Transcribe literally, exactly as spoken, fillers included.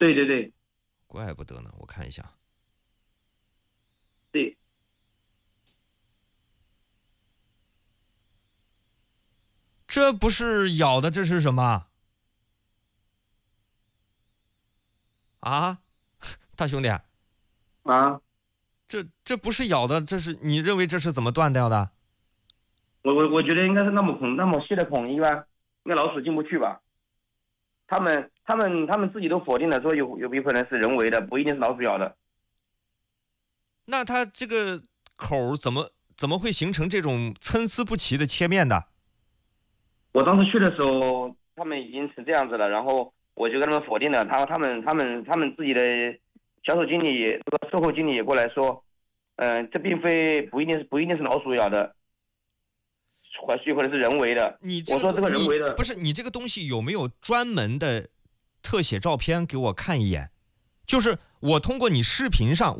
对对对怪不得呢，我看一下， 对， 这不是咬的，这是什么啊？大兄弟， 啊， 这这不是咬的，这是你认为这是怎么断掉的？ 我我我觉得应该是那么孔那么细的孔，一般应该老鼠进不去吧？他们他们他们自己都否定了，说有有有可能是人为的，不一定是老鼠咬的。 那它这个口怎么怎么会形成这种参差不齐的切面的？ 我当时去的时候，他们已经是这样子了，然后我就跟他们否定了，他他们他们他们自己的销售经理也这个售后经理也过来说，嗯、呃，这并非不一定是不一定是老鼠咬的，或许可能是人为的。 你这个我说这个人为的不是你这个东西有没有专门的特写照片给我看一眼？就是我通过你视频上，